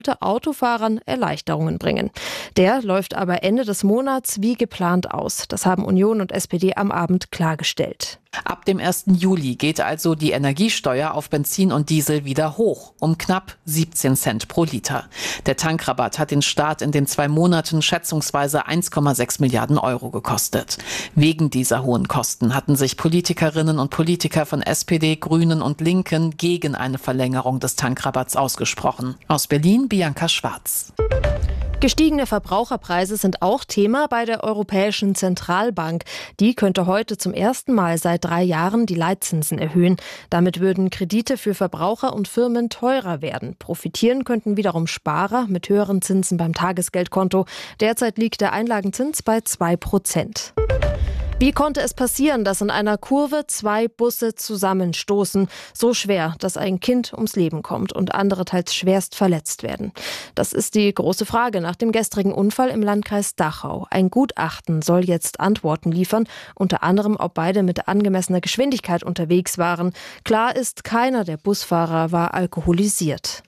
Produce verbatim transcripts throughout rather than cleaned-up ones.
Autofahrern Erleichterungen bringen. Der läuft aber Ende des Monats wie geplant aus. Das haben Union und S P D am Abend klargestellt. Ab dem ersten Juli geht also die Energiesteuer auf Benzin und Diesel wieder hoch, um knapp siebzehn Cent pro Liter. Der Tankrabatt hat den Staat in den zwei Monaten schätzungsweise eins Komma sechs Milliarden Euro gekostet. Wegen dieser hohen Kosten hatten sich Politikerinnen und Politiker von S P D, Grünen und Linken gegen eine Verlängerung des Tankrabatts ausgesprochen. Aus Berlin Bianca Schwarz. Gestiegene Verbraucherpreise sind auch Thema bei der Europäischen Zentralbank. Die könnte heute zum ersten Mal seit drei Jahren die Leitzinsen erhöhen. Damit würden Kredite für Verbraucher und Firmen teurer werden. Profitieren könnten wiederum Sparer mit höheren Zinsen beim Tagesgeldkonto. Derzeit liegt der Einlagenzins bei zwei Prozent. Wie konnte es passieren, dass in einer Kurve zwei Busse zusammenstoßen? So schwer, dass ein Kind ums Leben kommt und andere teils schwerst verletzt werden. Das ist die große Frage nach dem gestrigen Unfall im Landkreis Dachau. Ein Gutachten soll jetzt Antworten liefern, unter anderem, ob beide mit angemessener Geschwindigkeit unterwegs waren. Klar ist, keiner der Busfahrer war alkoholisiert.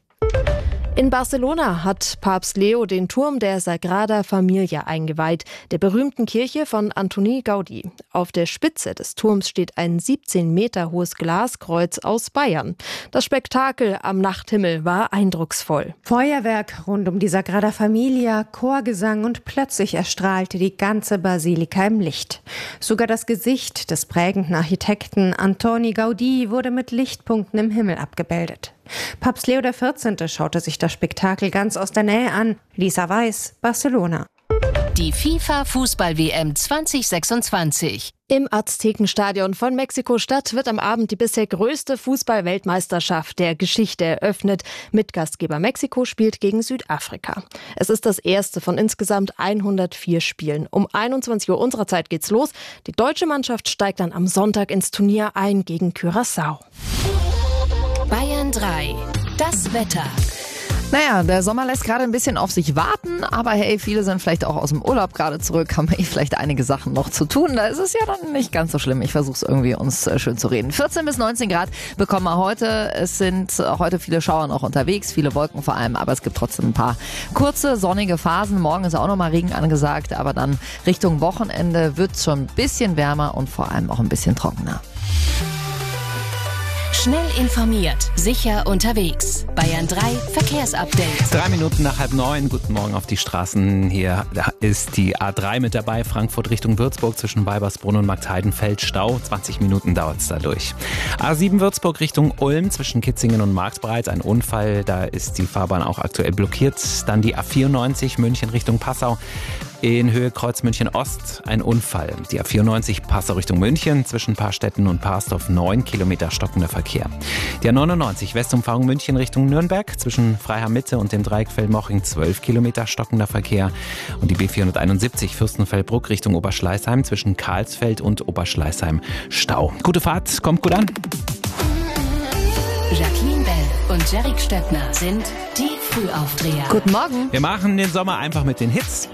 In Barcelona hat Papst Leo den Turm der Sagrada Familia eingeweiht, der berühmten Kirche von Antoni Gaudí. Auf der Spitze des Turms steht ein siebzehn Meter hohes Glaskreuz aus Bayern. Das Spektakel am Nachthimmel war eindrucksvoll. Feuerwerk rund um die Sagrada Familia, Chorgesang und plötzlich erstrahlte die ganze Basilika im Licht. Sogar das Gesicht des prägenden Architekten Antoni Gaudí wurde mit Lichtpunkten im Himmel abgebildet. Papst Leo der vierzehnte schaute sich das Spektakel ganz aus der Nähe an. Lisa Weiß, Barcelona. Die FIFA-Fußball-W M zwanzig sechsundzwanzig. Im Aztekenstadion von Mexiko-Stadt wird am Abend die bisher größte Fußball-Weltmeisterschaft der Geschichte eröffnet. Mitgastgeber Mexiko spielt gegen Südafrika. Es ist das erste von insgesamt hundertvier Spielen. Um einundzwanzig Uhr unserer Zeit geht's los. Die deutsche Mannschaft steigt dann am Sonntag ins Turnier ein gegen Curaçao. Bayern drei. Das Wetter. Naja, der Sommer lässt gerade ein bisschen auf sich warten, aber hey, viele sind vielleicht auch aus dem Urlaub gerade zurück, haben eh vielleicht einige Sachen noch zu tun. Da ist es ja dann nicht ganz so schlimm. Ich versuche es irgendwie, uns schön zu reden. vierzehn bis neunzehn Grad bekommen wir heute. Es sind heute viele Schauer noch unterwegs, viele Wolken vor allem, aber es gibt trotzdem ein paar kurze, sonnige Phasen. Morgen ist auch nochmal Regen angesagt, aber dann Richtung Wochenende wird es schon ein bisschen wärmer und vor allem auch ein bisschen trockener. Schnell informiert, sicher unterwegs. Bayern drei Verkehrsupdate. Drei Minuten nach halb neun. Guten Morgen auf die Straßen. Hier ist die A drei mit dabei. Frankfurt Richtung Würzburg zwischen Weibersbrunn und Marktheidenfeld Stau. zwanzig Minuten dauert es da durch. A sieben Würzburg Richtung Ulm zwischen Kitzingen und Marktbreit. Ein Unfall. Da ist die Fahrbahn auch aktuell blockiert. Dann die A vierundneunzig München Richtung Passau. In Höhe Kreuz München Ost ein Unfall. Die A vierundneunzig Passau Richtung München zwischen Paarstetten und Paarsdorf neun Kilometer stockender Verkehr. Die A neunundneunzig Westumfahrung München Richtung Nürnberg zwischen Freiham Mitte und dem Dreieck Feldmoching zwölf Kilometer stockender Verkehr. Und die B vierhunderteinundsiebzig Fürstenfeldbruck Richtung Oberschleißheim zwischen Karlsfeld und Oberschleißheim Stau. Gute Fahrt, kommt gut an. Jacqueline Bell und Jerick Stöckner sind die Frühaufdreher. Guten Morgen. Wir machen den Sommer einfach mit den Hits.